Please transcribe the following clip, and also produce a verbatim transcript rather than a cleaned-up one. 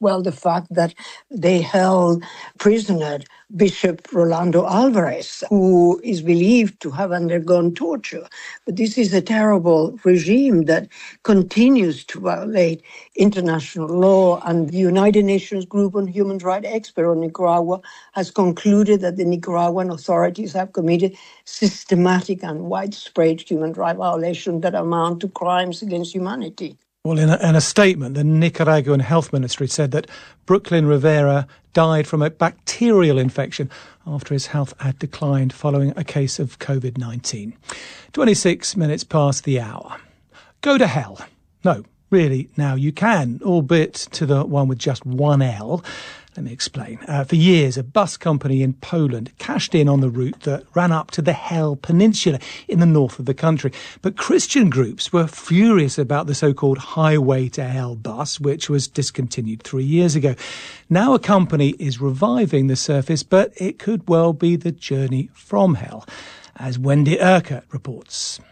Well, the fact that they held prisoner Bishop Rolando Alvarez, who is believed to have undergone torture. But this is a terrible regime that continues to violate international law. And the United Nations Group on Human Rights Experts on Nicaragua has concluded that the Nicaraguan authorities have committed systematic and widespread human rights violations that amount to crimes against humanity. Well, in a, in a statement, the Nicaraguan Health Ministry said that Brooklyn Rivera died from a bacterial infection after his health had declined following a case of covid nineteen. twenty-six minutes past the hour. Go to hell. No, really, now you can, albeit to the one with just one L. Let me explain. Uh, for years, a bus company in Poland cashed in on the route that ran up to the Hell Peninsula in the north of the country. But Christian groups were furious about the so-called Highway to Hell bus, which was discontinued three years ago. Now a company is reviving the service, but it could well be the journey from hell, as Wendy Urquhart reports.